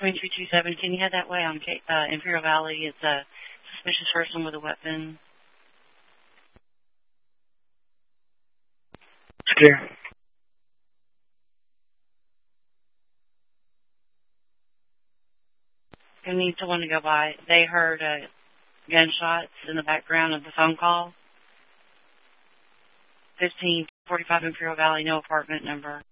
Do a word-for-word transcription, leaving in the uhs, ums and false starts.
twenty-three two seven, can you head that way on Ca- uh, Imperial Valley? It's a suspicious person with a weapon. Clear. We need someone to go by. They heard uh, gunshots in the background of the phone call. fifteen forty-five Imperial Valley, no apartment number.